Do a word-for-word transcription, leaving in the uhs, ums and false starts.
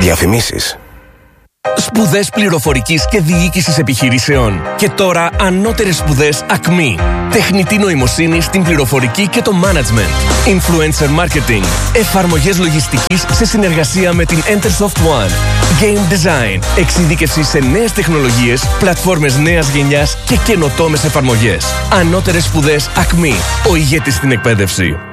Διαφημίσεις. Σπουδές πληροφορικής και διοίκησης επιχειρήσεων. Και τώρα ανώτερες σπουδές ΑΚΜΗ. Τεχνητή νοημοσύνη στην πληροφορική και το management. Influencer marketing. Εφαρμογές λογιστικής σε συνεργασία με την Entersoft One. Game design. Εξειδίκευση σε νέες τεχνολογίες, πλατφόρμες νέας γενιάς και καινοτόμες εφαρμογές. Ανώτερες σπουδές ΑΚΜΗ. Ο ηγέτης στην εκπαίδευση.